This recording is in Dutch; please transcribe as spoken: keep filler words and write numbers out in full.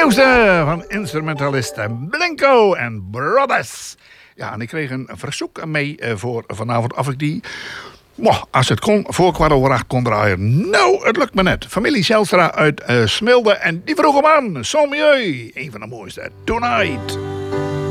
nieuwste van instrumentalisten Blinko en Brothers. Ja, en ik kreeg een verzoek mee voor vanavond of ik die, moh, als het kon, voor kwart over acht kon draaien. Nou, het lukt me net. Familie Zijlstra uit uh, Smilde en die vroeg hem aan. Sommieu, een van de mooiste. Tonight.